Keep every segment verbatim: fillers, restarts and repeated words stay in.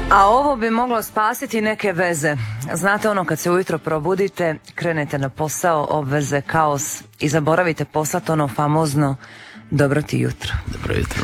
A ovo bi moglo spasiti neke veze. Znate ono kad se ujutro probudite, krenete na posao, obveze, kaos i zaboravite poslati ono famozno dobro ti jutro. Dobro jutro.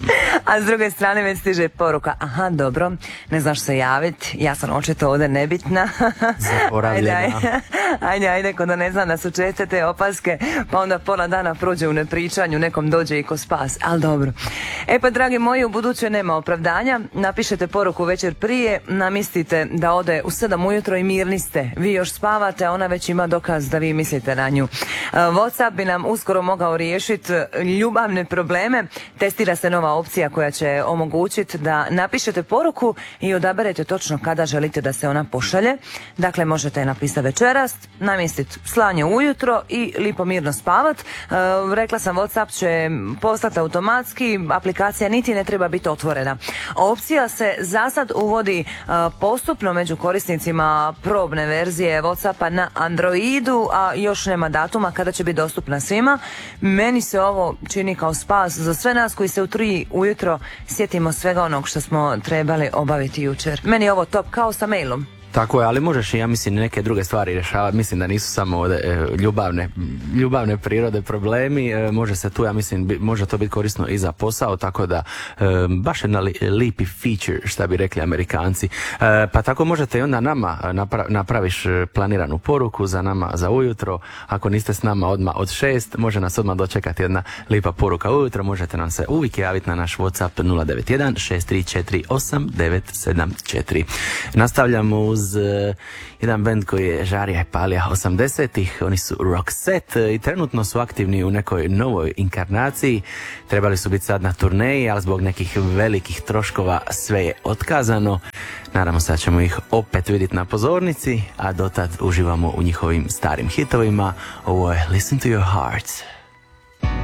A s druge strane već stiže poruka, aha dobro, ne znaš se javiti, ja sam očito ovdje nebitna. Zaboravljena. Ajde, ajde, ajde, ajde, kod da ne znam da su česte te opaske, pa onda pola dana prođe u nepričanju, nekom dođe i ko spas, ali dobro. E pa dragi moji, u buduće nema opravdanja, napišete poruku večer prije, namislite da ode u sedam ujutro i mirni ste, vi još spavate, a ona već ima dokaz da vi mislite na nju. WhatsApp bi nam uskoro mogao riješiti ljubavne probleme, testira se nova opcija koja će omogućiti da napišete poruku i odaberete točno kada želite da se ona pošalje. Dakle, možete je napisati večeras, namjestiti slanje ujutro i lipo mirno spavat. E, rekla sam, WhatsApp će poslati automatski, aplikacija niti ne treba biti otvorena. Opcija se za sad uvodi e, postupno među korisnicima probne verzije WhatsAppa na Androidu, a još nema datuma kada će biti dostupna svima. Meni se ovo čini kao spas za sve nas koji se u tri ujutro sjetimo svega onog što smo trebali obaviti jučer. Meni je ovo top, kao sa mailom. Tako je, ali možeš i ja mislim neke druge stvari rješavati. Mislim da nisu samo ovdje e, ljubavne, ljubavne prirode problemi. E, može se tu, ja mislim, bi, može to biti korisno i za posao, tako da e, baš jedna li, lipi feature, šta bi rekli Amerikanci. E, pa tako možete i onda nama napra, napraviš planiranu poruku za nama za ujutro. Ako niste s nama odmah od šest, može nas odmah dočekati jedna lipa poruka ujutro. Možete nam se uvijek javiti na naš WhatsApp nula devet jedan šest tri četiri osam devet sedam četiri. Nastavljamo uz Uh, jedan band koji je žarija i palija osamdesetih, oni su Roxette i trenutno su aktivni u nekoj novoj inkarnaciji. Trebali su biti sad na turneji, ali zbog nekih velikih troškova sve je otkazano. Nadamo se da ćemo ih opet vidjeti na pozornici, a dotad uživamo u njihovim starim hitovima. Ovo je Listen to Your Heart.